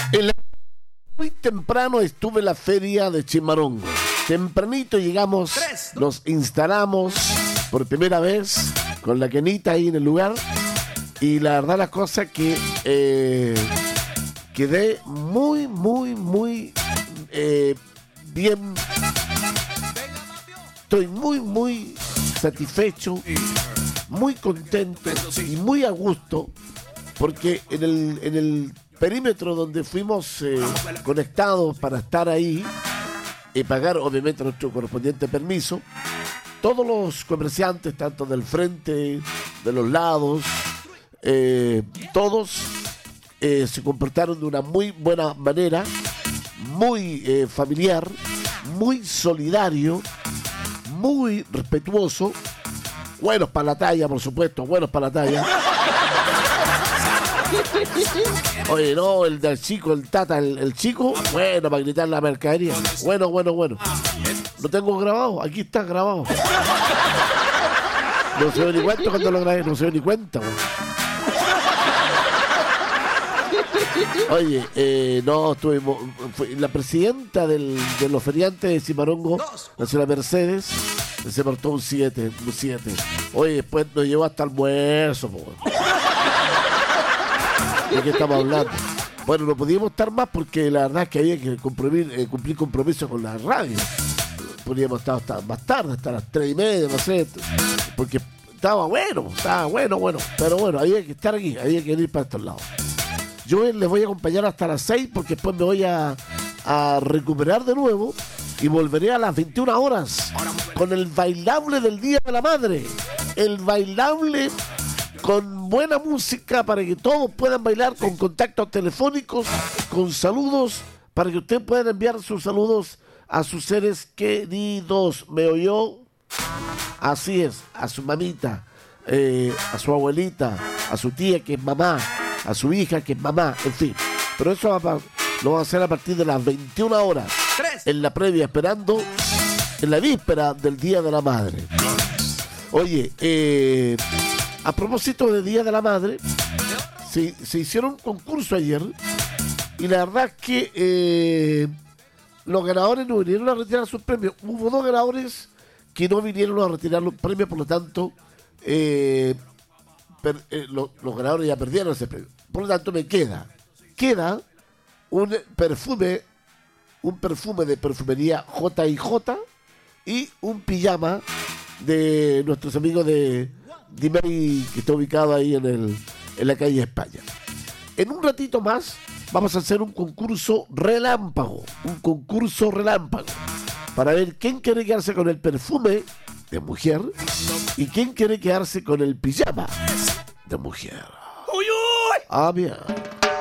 Muy temprano estuve en la feria de Chimarongo. Tempranito llegamos, nos instalamos por primera vez con la Kenita ahí en el lugar. Y la verdad la cosa que quedé muy bien. Estoy muy satisfecho, muy contento y muy a gusto, porque en el perímetro donde fuimos conectados para estar ahí y pagar obviamente nuestro correspondiente permiso, todos los comerciantes, tanto del frente, de los lados, todos se comportaron de una muy buena manera, muy familiar, muy solidario, muy respetuoso, buenos para la talla, por supuesto, buenos para la talla. Oye, no, el del chico, el Tata, el chico, bueno, para gritar la mercadería. Bueno. Lo tengo grabado, aquí está grabado. No se dio ni cuenta cuando lo grabé, no se dio ni cuenta, güey. Oye, no, fue la presidenta de los feriantes de Cimarongo, la señora Mercedes, se portó un 7. Oye, después nos llevó hasta almuerzo, po. ¿De qué estamos hablando? Bueno, no podíamos estar más porque la verdad es que había que cumplir compromiso con la radio. Podríamos estar hasta más tarde, hasta las 3:30, no sé, porque estaba bueno. Pero bueno, había que estar aquí, había que ir para estos lados. Yo les voy a acompañar hasta las 6 porque después me voy a recuperar de nuevo y volveré a las 21 horas con el bailable del Día de la Madre. El bailable con buena música para que todos puedan bailar, con contactos telefónicos, con saludos, para que ustedes puedan enviar sus saludos a sus seres queridos. ¿Me oyó? Así es, a su mamita, a su abuelita, a su tía que es mamá, a su hija que es mamá, en fin. Pero eso lo vamos a hacer a partir de las 21 horas, en la previa, esperando en la víspera del Día de la Madre. Oye, a propósito del Día de la Madre, se hicieron un concurso ayer y la verdad es que los ganadores no vinieron a retirar sus premios. Hubo 2 ganadores que no vinieron a retirar los premios, por lo tanto los ganadores ya perdieron ese premio. Por lo tanto me queda un perfume de perfumería J&J y un pijama de nuestros amigos de Dimeri, que está ubicado ahí en la calle España. En un ratito más vamos a hacer un concurso relámpago para ver quién quiere quedarse con el perfume de mujer y quién quiere quedarse con el pijama de mujer. ¡Uy! Ah, bien.